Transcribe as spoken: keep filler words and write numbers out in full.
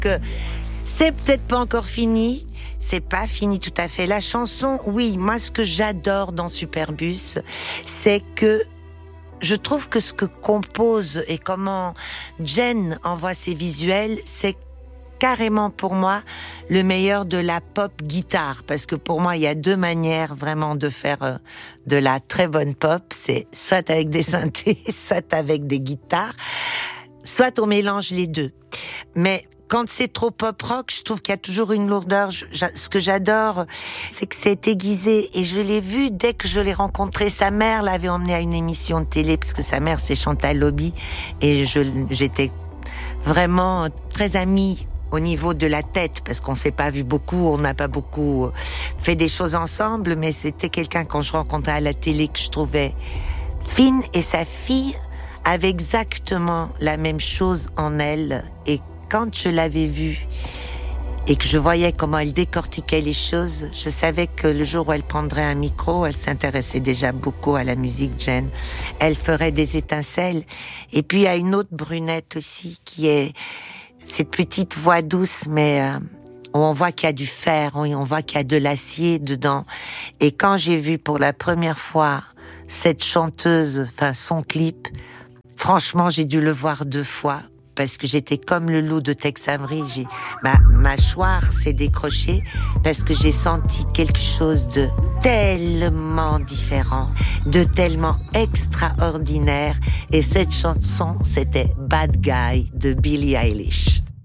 que c'est peut-être pas encore fini. C'est pas fini tout à fait. La chanson, oui, moi ce que j'adore dans Superbus, c'est que je trouve que ce que compose et comment Jen envoie ses visuels, c'est carrément pour moi le meilleur de la pop guitare, parce que pour moi il y a deux manières vraiment de faire de la très bonne pop, c'est soit avec des synthés, soit avec des guitares, soit on mélange les deux. Mais quand c'est trop pop rock, je trouve qu'il y a toujours une lourdeur. Je, je, ce que j'adore, c'est que c'est aiguisé. Et je l'ai vu dès que je l'ai rencontré. Sa mère l'avait emmené à une émission de télé, parce que sa mère, c'est Chantal Lobby. Et je, j'étais vraiment très amie au niveau de la tête, parce qu'on s'est pas vu beaucoup, on n'a pas beaucoup fait des choses ensemble, mais c'était quelqu'un, quand je rencontrais à la télé, que je trouvais fine. Et sa fille avait exactement la même chose en elle. Et quand je l'avais vue et que je voyais comment elle décortiquait les choses, je savais que le jour où elle prendrait un micro, elle s'intéressait déjà beaucoup à la musique, Jen. Elle ferait des étincelles. Et puis il y a une autre brunette aussi qui est cette petite voix douce, mais euh, où on voit qu'il y a du fer, on voit qu'il y a de l'acier dedans. Et quand j'ai vu pour la première fois cette chanteuse, enfin son clip, franchement j'ai dû le voir deux fois. Parce que j'étais comme le loup de Tex Avery, j'ai, ma mâchoire s'est décrochée parce que j'ai senti quelque chose de tellement différent, de tellement extraordinaire. Et cette chanson, c'était Bad Guy de Billie Eilish.